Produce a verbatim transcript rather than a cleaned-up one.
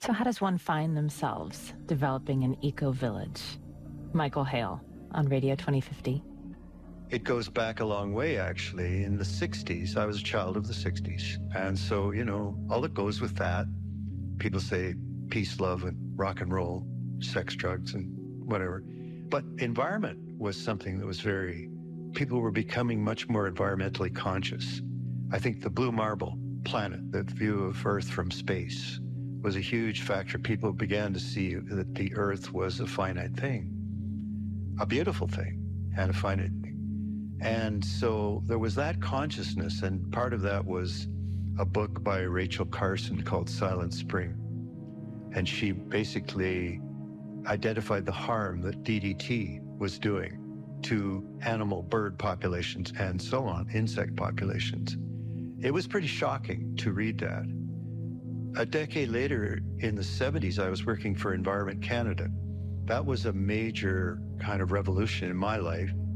So how does one find themselves developing an eco-village? Michael Hale on Radio twenty fifty. It goes back a long way, actually. In the sixties, I was a child of the sixties. And so, you know, all that goes with that, people say peace, love, and rock and roll, sex, drugs, and whatever. But environment was something that was very, people were becoming much more environmentally conscious. I think the blue marble planet, the view of Earth from space, was a huge factor. People began to see that the Earth was a finite thing, a beautiful thing, and a finite thing. And so there was that consciousness, and part of that was a book by Rachel Carson called Silent Spring. And she basically identified the harm that D D T was doing to animal, bird populations, and so on, insect populations. It was pretty shocking to read that. A decade later, in the seventies, I was working for Environment Canada. That was a major kind of revolution in my life.